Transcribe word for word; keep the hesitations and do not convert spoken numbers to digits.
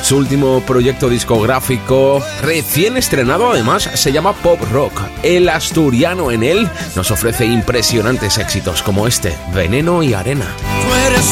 Su último proyecto discográfico, recién estrenado además, se llama Pop Rock. El asturiano en él nos ofrece impresionantes éxitos como este, Veneno y Arena. Tú eres